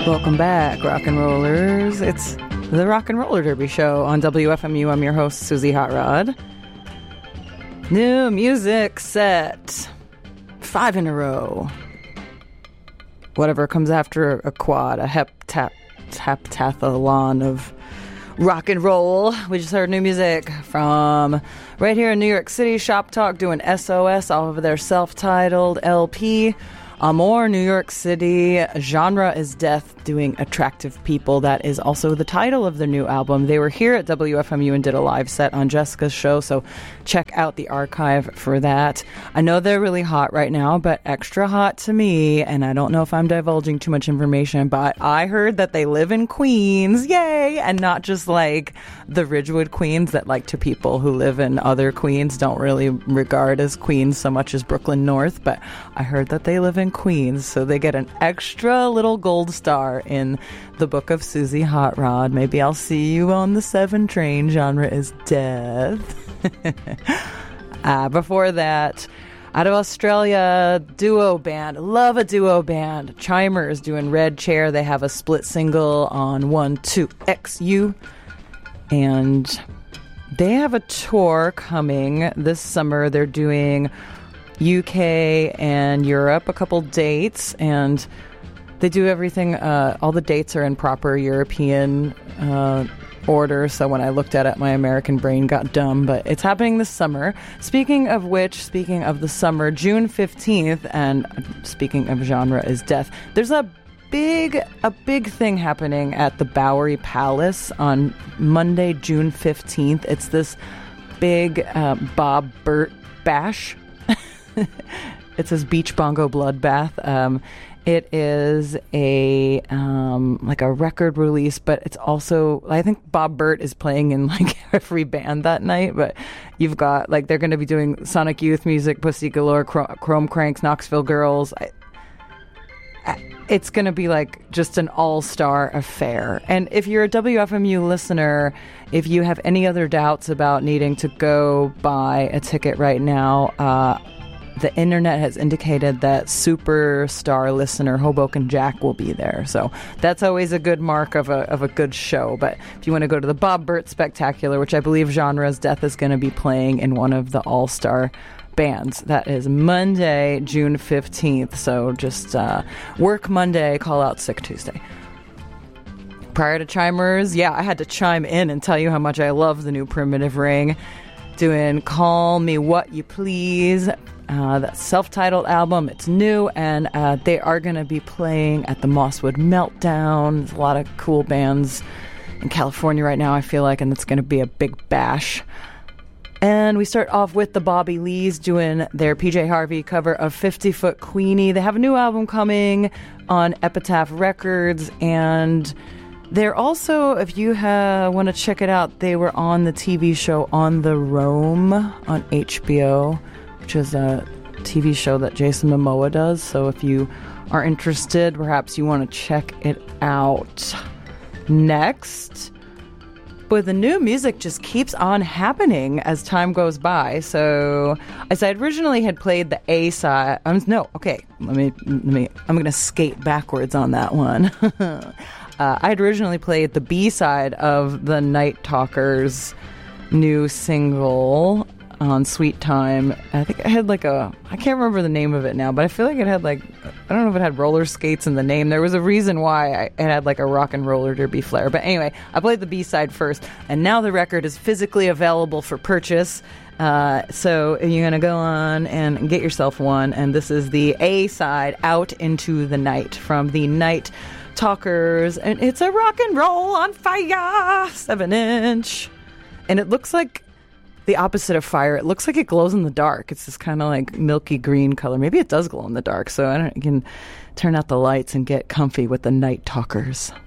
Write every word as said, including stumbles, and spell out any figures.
Welcome back, rock and rollers. It's the Rock and Roller Derby Show on W F M U. I'm your host, Susie Hot Rod. New music set. Five in a row. Whatever comes after a quad, a heptap, heptathlon of rock and roll. We just heard new music from right here in New York City. Shop Talk doing S O S off of their self-titled L P. Amor, New York City. Genre is Death doing Attractive People. That is also the title of their new album. They were here at W F M U and did a live set on Jessica's show, so check out the archive for that. I know they're really hot right now, but extra hot to me, and I don't know if I'm divulging too much information, but I heard that they live in Queens, yay, and not just like the Ridgewood Queens that, like, to people who live in other Queens don't really regard as Queens so much as Brooklyn North, but I heard that they live in Queens, so they get an extra little gold star in the book of Susie Hot Rod. Maybe I'll see you on the seven train. Genre is Death. uh, before that, out of Australia, duo band. Love a duo band. Chimers doing Red Chair. They have a split single on one two X U. And they have a tour coming this summer. They're doing U K and Europe, a couple dates, and they do everything. Uh, all the dates are in proper European uh, order, so when I looked at it, my American brain got dumb, but it's happening this summer. Speaking of which, speaking of the summer, June fifteenth, and speaking of Genre is Death, there's a big, a big thing happening at the Bowery Palace on Monday, June fifteenth. It's this big uh, Bob Burt bash. It says Beach Bongo Bloodbath. Um, it is a um, like a record release, but it's also, I think Bob Burt is playing in like every band that night. But you've got, like, they're going to be doing Sonic Youth music, Pussy Galore, Chrome Cranks, Knoxville Girls. I, I, it's going to be like just an all-star affair. And if you're a W F M U listener, if you have any other doubts about needing to go buy a ticket right now, uh, the internet has indicated that superstar listener Hoboken Jack will be there. So that's always a good mark of a of a good show. But if you want to go to the Bob Burt Spectacular, which I believe Genre's Death is going to be playing in one of the all-star bands, that is Monday, June fifteenth. So just uh, work Monday, call out sick Tuesday. Prior to Chimers, yeah, I had to chime in and tell you how much I love the new Primitive Ring. Doing Call Me What You Please. Uh, that self-titled album, it's new, and uh, they are going to be playing at the Mosswood Meltdown. There's a lot of cool bands in California right now, I feel like, and it's going to be a big bash. And we start off with the Bobby Lees doing their P J Harvey cover of fifty foot Queenie. They have a new album coming on Epitaph Records, and they're also, if you ha- want to check it out, they were on the T V show On the Roam on H B O, which is a T V show that Jason Momoa does. So if you are interested, perhaps you want to check it out. Next, but the new music just keeps on happening as time goes by. So as I originally had played the A side, um, no, okay, let me, let me, I'm going to skate backwards on that one. uh, I had originally played the B side of the Night Talkers' new single on Sweet Time. I think it had like a, I can't remember the name of it now, but I feel like it had like, I don't know if it had roller skates in the name. There was a reason why I, it had like a rock and roller derby flair. But anyway, I played the B-side first, and now the record is physically available for purchase. Uh, so you're going to go on and get yourself one. And this is the A-side, Out Into the Night, from the Night Talkers. And it's a rock and roll on fire, seven inch. And it looks like the opposite of fire. It looks like it glows in the dark. It's this kind of like milky green color. Maybe it does glow in the dark. So I don't, you can turn out the lights and get comfy with the Night Talkers.